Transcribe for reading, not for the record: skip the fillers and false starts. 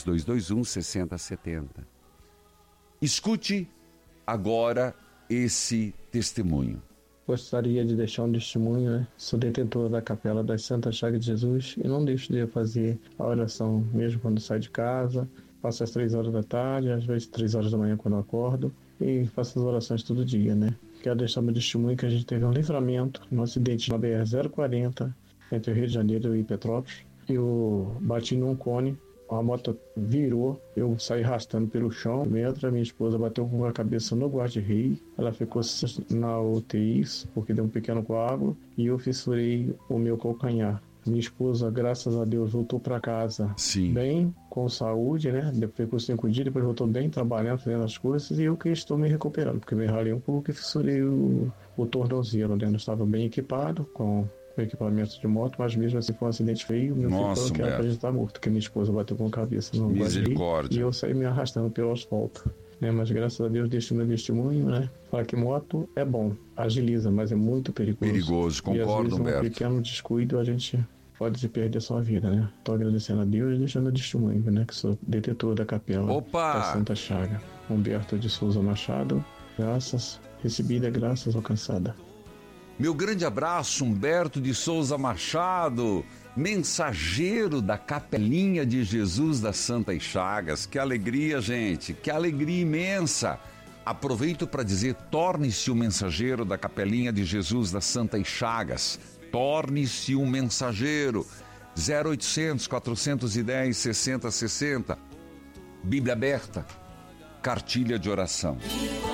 3221 6070. Escute agora esse testemunho. Gostaria de deixar um testemunho, né? Sou detentor da Capela das Santas Chagas de Jesus e não deixo de fazer a oração mesmo quando saio de casa. Faço às 3 horas da tarde, às vezes 3 horas da manhã quando eu acordo, e faço as orações todo dia, né? Quero deixar meu testemunho que a gente teve um livramento no acidente na BR-040 entre o Rio de Janeiro e Petrópolis. Eu bati num cone, a moto virou, eu saí arrastando pelo chão, minha esposa bateu com a cabeça no guarda-reio, ela ficou na UTI porque deu um pequeno coágulo e eu fissurei o meu calcanhar. Minha esposa, graças a Deus, voltou para casa bem, com saúde, né? Depois ficou 5 dias, depois voltou bem, trabalhando, fazendo as coisas, e eu que estou me recuperando, porque me ralei um pouco e fissurei o tornozelo, né? Eu estava bem equipado, com equipamento de moto, mas mesmo assim foi um acidente feio. Meu filho falou que era pra gente estar morto, porque minha esposa bateu com a cabeça no guarda-reio e eu saí me arrastando pelo asfalto. Mas graças a Deus deixo meu testemunho, né? Falar que moto é bom, agiliza, mas é muito perigoso. Perigoso, concordo, e às vezes, Humberto. Um pequeno descuido a gente pode perder a sua vida, né? Estou agradecendo a Deus e deixando meu testemunho, né? Que sou detetor da Capela da Santa Chaga. Humberto de Souza Machado, recebida, graças alcançada. Meu grande abraço, Humberto de Souza Machado, mensageiro da Capelinha de Jesus das Santas Chagas. Que alegria, gente, que alegria imensa. Aproveito para dizer, torne-se o mensageiro da Capelinha de Jesus das Santas Chagas. Torne-se um mensageiro. 0800 410 6060. Bíblia aberta, cartilha de oração.